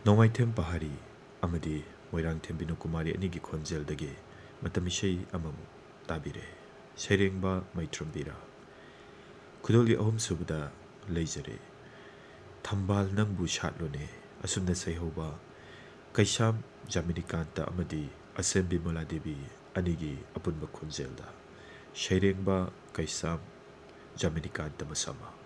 नोंगाइथेम पहाड़ी अमदी मोइरांगथेम बिनुकुमारी अनिगी खोंजेलदगे मतमिशई अममु ताबिरे सैरेंबा मैत्रम्बीरा खुदोली अहम सुबदा लेजरे थंबाल नंगबु शाटलोने असुमना सैहोबा कैसाम जामिनिकांता अमदी असेम बिमला देवी अनिगी अपुनबा खोंजेलदा सैरेंबा कैसाम जामिनिकांता मसमा